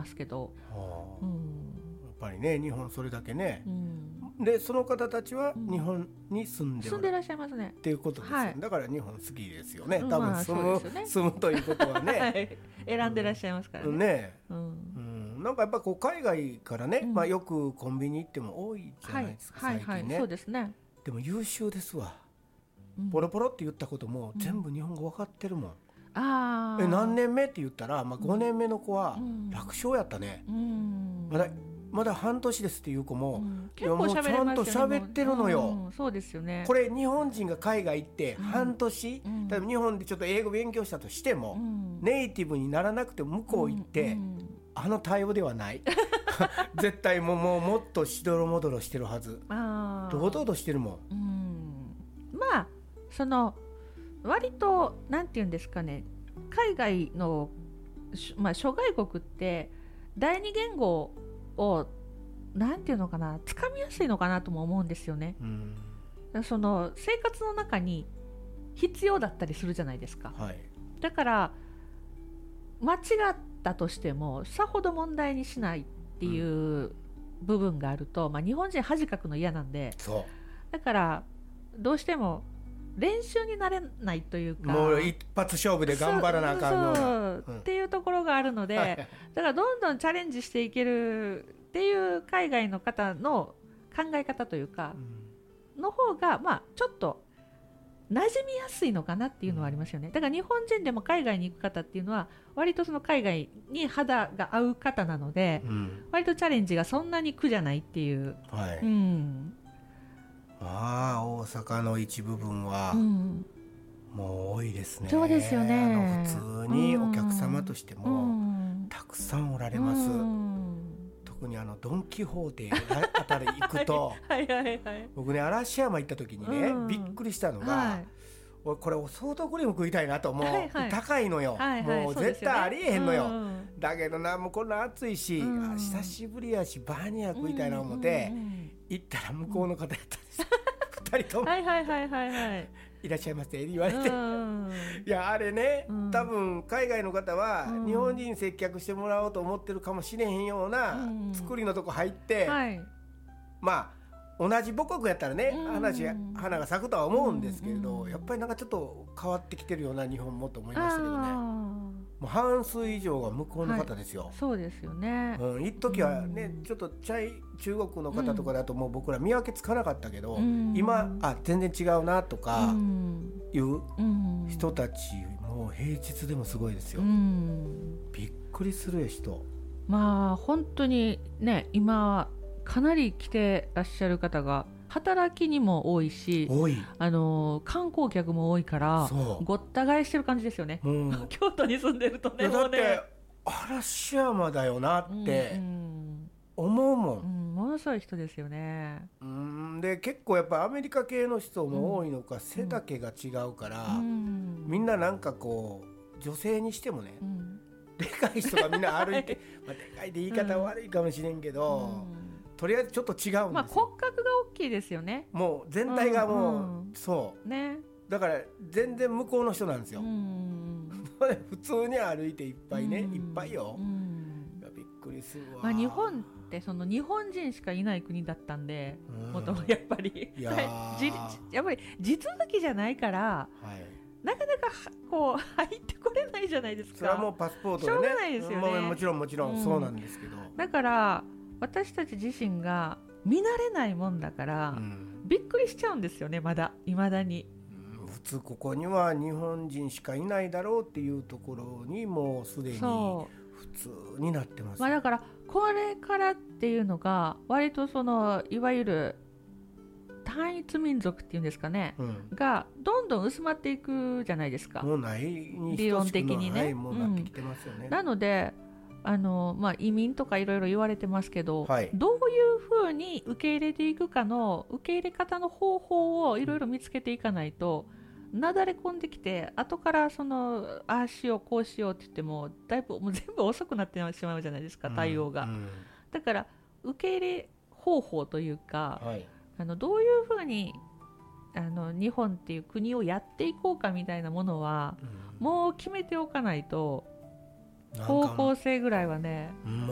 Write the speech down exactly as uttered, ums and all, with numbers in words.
ますけど、 はあ、 うん、 やっぱりね日本それだけね、 うん、 でその方たちは日本に住んで住んでらっしゃいますねっていうことですよ、ね、はい、だから日本好きですよね、多分住む、まあね、住むということはね、はい、 選んでらっしゃいますからね、 うんね、うんうん、なんかやっぱこう海外からね、うんまあ、よくコンビニ行っても多いじゃないですか、はい、最近ね、はいはい、そうですね。でも優秀ですわ、うん、ポロポロって言ったことも全部日本語分かってるもん、うん、あえ何年目って言ったら、まあ、ごねんめの子は楽勝やったね、うん、まだまだ半年ですっていう子も、うん、結構喋れますよね、いやもうちゃんと喋ってるのよ、うん、そうですよね。これ日本人が海外行って半年、うん、例えば日本でちょっと英語勉強したとしても、うん、ネイティブにならなくても向こう行って、うんうん、あの対応ではない絶対もう、もうもっとしどろもどろしてるはず、あ堂々としてるもん、うん、 まあその割となんていうんですかね、海外の、まあ、諸外国って第二言語をなんていうのかな、つかみやすいのかなとも思うんですよね、うん、その生活の中に必要だったりするじゃないですか、はい、だから間違ったとしてもさほど問題にしないっていう部分があると、うんまあ、日本人恥かくの嫌なんで、そうだからどうしても練習になれないというか、 もう一発勝負で頑張らなあかんような、 そうそう、うん、っていうところがあるので、はい、だからどんどんチャレンジしていけるっていう海外の方の考え方というか、うん、の方がまあちょっと馴染みやすいのかなっていうのはありますよね。だから日本人でも海外に行く方っていうのは割とその海外に肌が合う方なので、うん、割とチャレンジがそんなに苦じゃないっていう、はいうん、 ああ大阪の一部分は、うん、もう多いですね。 そうですよね。 あの普通にお客様としても、うん、たくさんおられます、うん、特にあのドン・キホーテあたり行くとはいはいはい、はい、僕ね嵐山行った時にね、うん、びっくりしたのが、はい、俺これソフトクリーム食いたいなと思う、はいはい、高いのよ、はいはい、もう絶対ありえへんのよ、うん、だけどなもうこんな暑いし、うん、久しぶりやしバーニャ食いたいな思って、うんうんうん、行ったら向こうの方やったんですふたりともはいはいはいはいはいいらっしゃいませって言われて、うん、いやあれね、うん、多分海外の方は日本人接客してもらおうと思ってるかもしれへんような作りのとこ入って、うんはい、まあ同じ母国やったらね、うん、話花が咲くとは思うんですけれど、うん、やっぱりなんかちょっと変わってきてるような日本もと思いましたけどね、もう半数以上が向こうの方ですよ、はい、 そうですよね、 うん、一時はね、うん、ちょっとチャイ中国の方とかだともう僕ら見分けつかなかったけど、うん、今あ全然違うなとかいう人たちも平日でもすごいですよ、うん、びっくりする人、 まあ本当にね今かなり来てらっしゃる方が働きにも多いし、多いあの観光客も多いからごった返してる感じですよね、うん、京都に住んでるとね、 だって嵐山だよなって思うもん、うんうん、ものすごい人ですよね。 うんで結構やっぱアメリカ系の人も多いのか、うん、背丈が違うから、うん、みんななんかこう女性にしてもね、うん、でかい人がみんな歩いて、まあ、でかいって言い方悪いかもしれんけど、うんとりあえずちょっと違うんですよ、 まあ、骨格が大きいですよね、 もう全体がもう、うんうん、そう、ね、だから全然向こうの人なんですよ、うん、普通に歩いていっぱいね、うん、いっぱいよ、うん、いやびっくりするわ、 まあ、日本ってその日本人しかいない国だったんで、うん、もともやっぱりいややっぱり地続きじゃないから、はい、なかなかこう入ってこれないじゃないですか。 それはもうパスポートでね、 しょうがないですよね、 も, もちろんもちろんそうなんですけど、 うん、だから私たち自身が見慣れないもんだから、うん、びっくりしちゃうんですよね、まだ未だに、 うん、普通ここには日本人しかいないだろうっていうところにもうすでに普通になってます、 まあ、だからこれからっていうのが割とそのいわゆる単一民族っていうんですかね、うん、がどんどん薄まっていくじゃないですか、 もうないに理論的にね、はい、もうなってきてますよね、 うん、なのであのまあ、移民とかいろいろ言われてますけど、はい、どういうふうに受け入れていくかの受け入れ方の方法をいろいろ見つけていかないと、なだれ込んできて後からそのああしようこうしようって言ってもだいぶもう全部遅くなってしまうじゃないですか、対応が、うんうん、だから受け入れ方法というか、はい、あのどういうふうにあの日本っていう国をやっていこうかみたいなものは、うん、もう決めておかないと方向性ぐらいはね、